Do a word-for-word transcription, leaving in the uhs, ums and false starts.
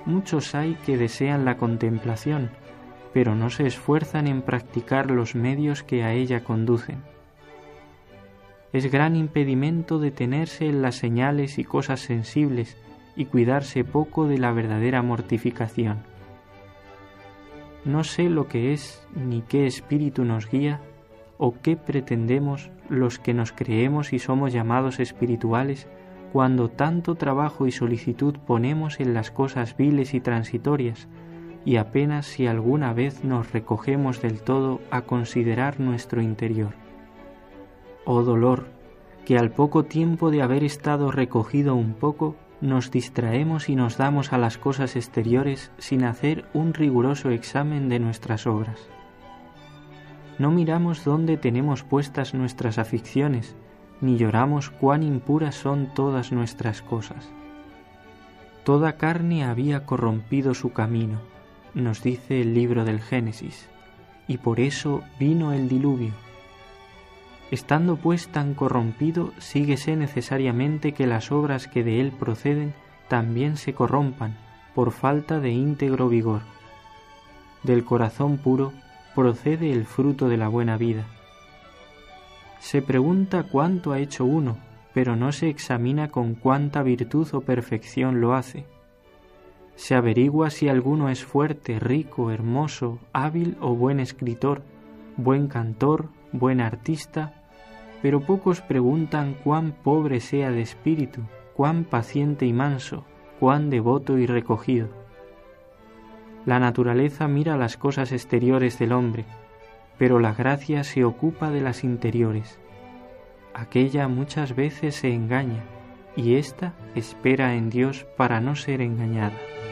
muchos hay que desean la contemplación, pero no se esfuerzan en practicar los medios que a ella conducen. Es gran impedimento detenerse en las señales y cosas sensibles y cuidarse poco de la verdadera mortificación. No sé lo que es ni qué espíritu nos guía o qué pretendemos los que nos creemos y somos llamados espirituales cuando tanto trabajo y solicitud ponemos en las cosas viles y transitorias, y apenas si alguna vez nos recogemos del todo a considerar nuestro interior. Oh dolor, que al poco tiempo de haber estado recogido un poco, nos distraemos y nos damos a las cosas exteriores sin hacer un riguroso examen de nuestras obras. No miramos dónde tenemos puestas nuestras aficiones, ni lloramos cuán impuras son todas nuestras cosas. Toda carne había corrompido su camino, nos dice el libro del Génesis, y por eso vino el diluvio. Estando pues tan corrompido, síguese necesariamente que las obras que de él proceden también se corrompan por falta de íntegro vigor. Del corazón puro procede el fruto de la buena vida. Se pregunta cuánto ha hecho uno, pero no se examina con cuánta virtud o perfección lo hace. Se averigua si alguno es fuerte, rico, hermoso, hábil o buen escritor, buen cantor, buen artista, pero pocos preguntan cuán pobre sea de espíritu, cuán paciente y manso, cuán devoto y recogido. La naturaleza mira las cosas exteriores del hombre, pero la gracia se ocupa de las interiores. Aquella muchas veces se engaña, y ésta espera en Dios para no ser engañada.